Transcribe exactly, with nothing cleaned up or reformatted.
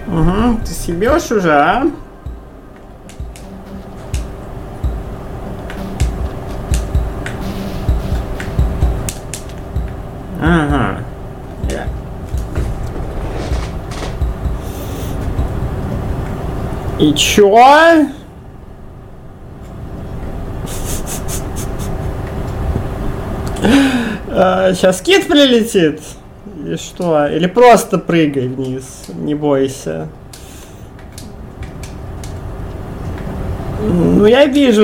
Угу, ты съебешь уже, а? Ага. Yeah. И чё? Сейчас кит прилетит? Или что? Или просто прыгай вниз, не бойся. Ну, я вижу